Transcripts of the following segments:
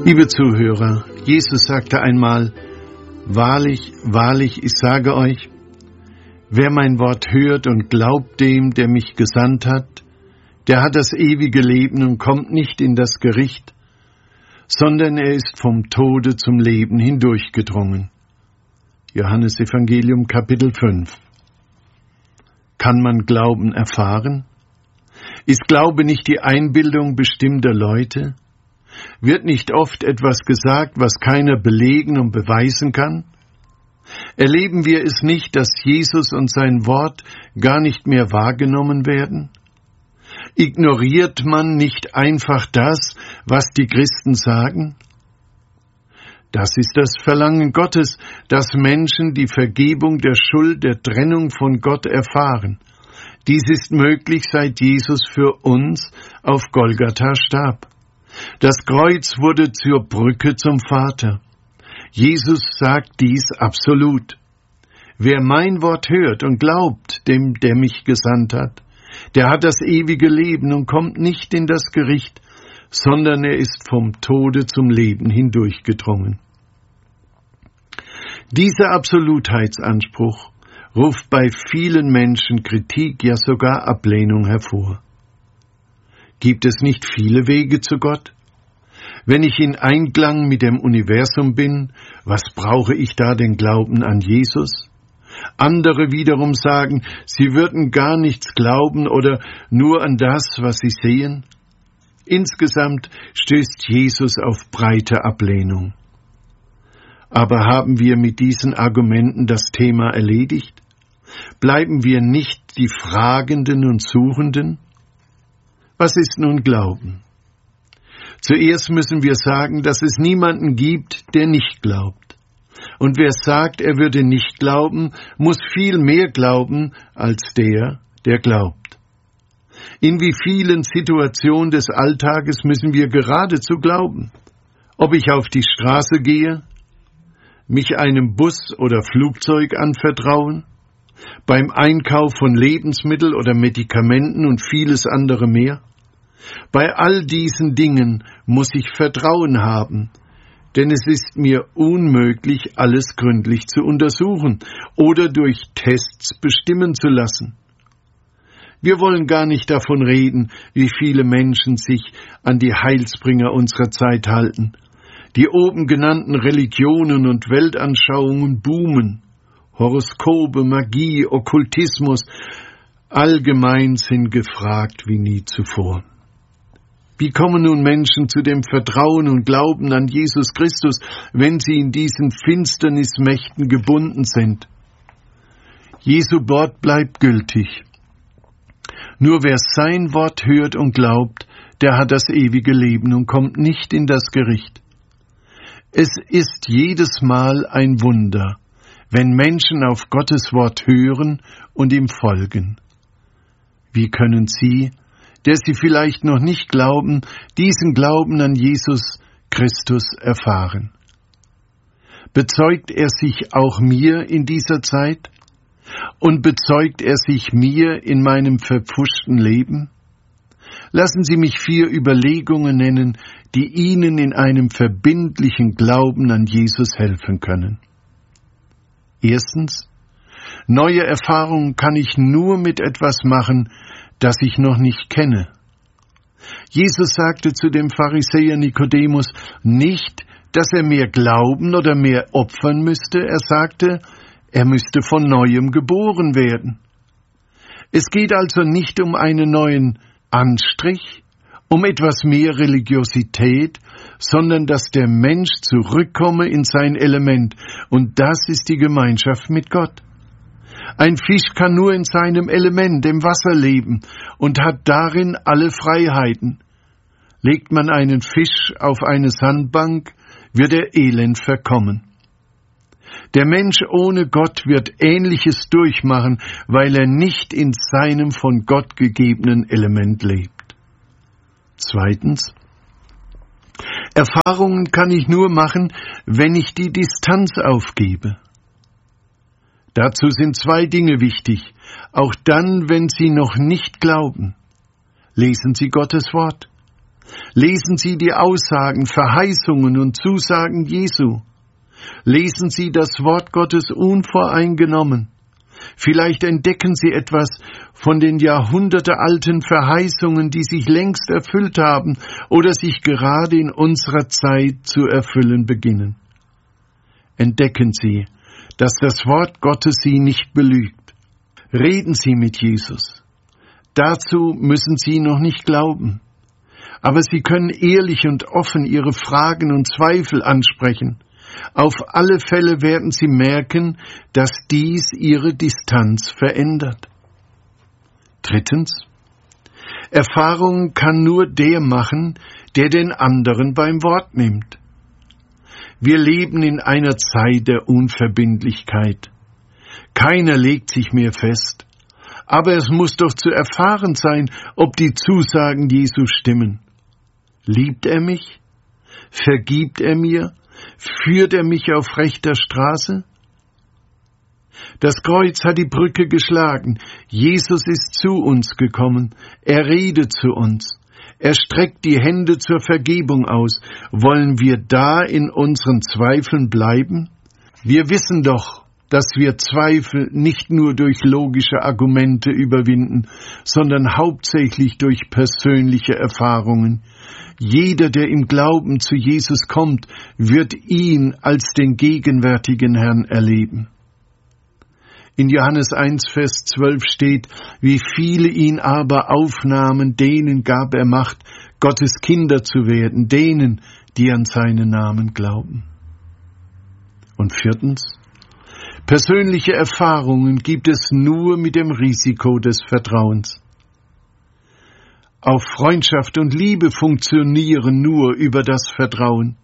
Liebe Zuhörer, Jesus sagte einmal: Wahrlich, wahrlich, ich sage euch, wer mein Wort hört und glaubt dem, der mich gesandt hat, der hat das ewige Leben und kommt nicht in das Gericht, sondern er ist vom Tode zum Leben hindurchgedrungen. Johannes Evangelium Kapitel 5. Kann man Glauben erfahren? Ist Glaube nicht die Einbildung bestimmter Leute? Wird nicht oft etwas gesagt, was keiner belegen und beweisen kann? Erleben wir es nicht, dass Jesus und sein Wort gar nicht mehr wahrgenommen werden? Ignoriert man nicht einfach das, was die Christen sagen? Das ist das Verlangen Gottes, dass Menschen die Vergebung der Schuld, der Trennung von Gott erfahren. Dies ist möglich, seit Jesus für uns auf Golgatha starb. Das Kreuz wurde zur Brücke zum Vater. Jesus sagt dies absolut. Wer mein Wort hört und glaubt dem, der mich gesandt hat, der hat das ewige Leben und kommt nicht in das Gericht, sondern er ist vom Tode zum Leben hindurchgedrungen. Dieser Absolutheitsanspruch ruft bei vielen Menschen Kritik, ja sogar Ablehnung hervor. Gibt es nicht viele Wege zu Gott? Wenn ich in Einklang mit dem Universum bin, was brauche ich da den Glauben an Jesus? Andere wiederum sagen, sie würden gar nichts glauben oder nur an das, was sie sehen. Insgesamt stößt Jesus auf breite Ablehnung. Aber haben wir mit diesen Argumenten das Thema erledigt? Bleiben wir nicht die Fragenden und Suchenden? Was ist nun Glauben? Zuerst müssen wir sagen, dass es niemanden gibt, der nicht glaubt. Und wer sagt, er würde nicht glauben, muss viel mehr glauben als der glaubt. In wie vielen Situationen des Alltages müssen wir geradezu glauben? Ob ich auf die Straße gehe, mich einem Bus oder Flugzeug anvertrauen, beim Einkauf von Lebensmitteln oder Medikamenten und vieles andere mehr? Bei all diesen Dingen muss ich Vertrauen haben, denn es ist mir unmöglich, alles gründlich zu untersuchen oder durch Tests bestimmen zu lassen. Wir wollen gar nicht davon reden, wie viele Menschen sich an die Heilsbringer unserer Zeit halten. Die oben genannten Religionen und Weltanschauungen boomen. Horoskope, Magie, Okkultismus, allgemein sind gefragt wie nie zuvor. Wie kommen nun Menschen zu dem Vertrauen und Glauben an Jesus Christus, wenn sie in diesen Finsternismächten gebunden sind? Jesu Wort bleibt gültig. Nur wer sein Wort hört und glaubt, der hat das ewige Leben und kommt nicht in das Gericht. Es ist jedes Mal ein Wunder, wenn Menschen auf Gottes Wort hören und ihm folgen. Wie können Sie, der Sie vielleicht noch nicht glauben, diesen Glauben an Jesus Christus erfahren? Bezeugt er sich auch mir in dieser Zeit? Und bezeugt er sich mir in meinem verpfuschten Leben? Lassen Sie mich 4 Überlegungen nennen, die Ihnen in einem verbindlichen Glauben an Jesus helfen können. Erstens: Neue Erfahrungen kann ich nur mit etwas machen, das ich noch nicht kenne. Jesus sagte zu dem Pharisäer Nikodemus nicht, dass er mehr glauben oder mehr opfern müsste. Er sagte, er müsste von Neuem geboren werden. Es geht also nicht um einen neuen Anstrich, um etwas mehr Religiosität, sondern dass der Mensch zurückkomme in sein Element, und das ist die Gemeinschaft mit Gott. Ein Fisch kann nur in seinem Element, im Wasser leben, und hat darin alle Freiheiten. Legt man einen Fisch auf eine Sandbank, wird er elend verkommen. Der Mensch ohne Gott wird Ähnliches durchmachen, weil er nicht in seinem von Gott gegebenen Element lebt. Zweitens: Erfahrungen kann ich nur machen, wenn ich die Distanz aufgebe. Dazu sind 2 Dinge wichtig, auch dann, wenn Sie noch nicht glauben. Lesen Sie Gottes Wort. Lesen Sie die Aussagen, Verheißungen und Zusagen Jesu. Lesen Sie das Wort Gottes unvoreingenommen. Vielleicht entdecken Sie etwas von den jahrhundertealten Verheißungen, die sich längst erfüllt haben oder sich gerade in unserer Zeit zu erfüllen beginnen. Entdecken Sie, dass das Wort Gottes Sie nicht belügt. Reden Sie mit Jesus. Dazu müssen Sie noch nicht glauben. Aber Sie können ehrlich und offen Ihre Fragen und Zweifel ansprechen. Auf alle Fälle werden Sie merken, dass dies Ihre Distanz verändert. Drittens: Erfahrung kann nur der machen, der den anderen beim Wort nimmt. Wir leben in einer Zeit der Unverbindlichkeit. Keiner legt sich mehr fest. Aber es muss doch zu erfahren sein, ob die Zusagen Jesu stimmen. Liebt er mich? Vergibt er mir? Führt er mich auf rechter Straße? Das Kreuz hat die Brücke geschlagen. Jesus ist zu uns gekommen. Er redet zu uns. Er streckt die Hände zur Vergebung aus. Wollen wir da in unseren Zweifeln bleiben? Wir wissen doch, dass wir Zweifel nicht nur durch logische Argumente überwinden, sondern hauptsächlich durch persönliche Erfahrungen. Jeder, der im Glauben zu Jesus kommt, wird ihn als den gegenwärtigen Herrn erleben. In Johannes 1, Vers 12 steht: Wie viele ihn aber aufnahmen, denen gab er Macht, Gottes Kinder zu werden, denen, die an seinen Namen glauben. Und viertens: Persönliche Erfahrungen gibt es nur mit dem Risiko des Vertrauens. Auch Freundschaft und Liebe funktionieren nur über das Vertrauen.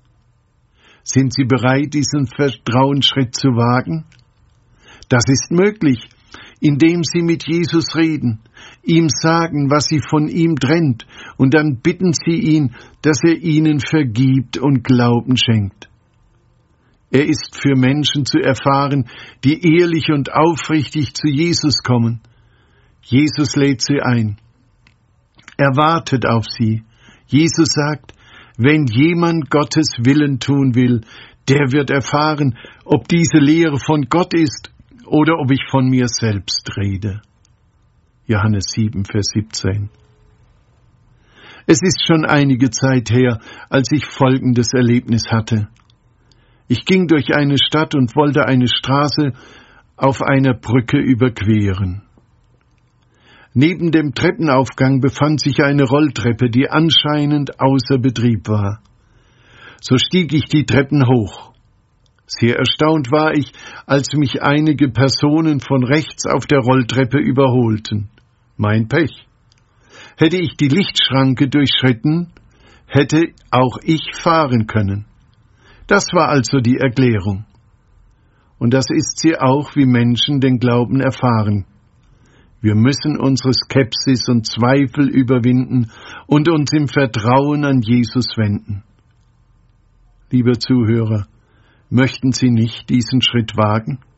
Sind Sie bereit, diesen Vertrauensschritt zu wagen? Das ist möglich, indem Sie mit Jesus reden, ihm sagen, was Sie von ihm trennt, und dann bitten Sie ihn, dass er Ihnen vergibt und Glauben schenkt. Er ist für Menschen zu erfahren, die ehrlich und aufrichtig zu Jesus kommen. Jesus lädt sie ein. Er wartet auf sie. Jesus sagt: Wenn jemand Gottes Willen tun will, der wird erfahren, ob diese Lehre von Gott ist oder ob ich von mir selbst rede. Johannes 7, Vers 17. Es ist schon einige Zeit her, als ich folgendes Erlebnis hatte. Ich ging durch eine Stadt und wollte eine Straße auf einer Brücke überqueren. Neben dem Treppenaufgang befand sich eine Rolltreppe, die anscheinend außer Betrieb war. So stieg ich die Treppen hoch. Sehr erstaunt war ich, als mich einige Personen von rechts auf der Rolltreppe überholten. Mein Pech. Hätte ich die Lichtschranke durchschritten, hätte auch ich fahren können. Das war also die Erklärung. Und das ist sie auch, wie Menschen den Glauben erfahren. Wir müssen unsere Skepsis und Zweifel überwinden und uns im Vertrauen an Jesus wenden. Lieber Zuhörer, möchten Sie nicht diesen Schritt wagen?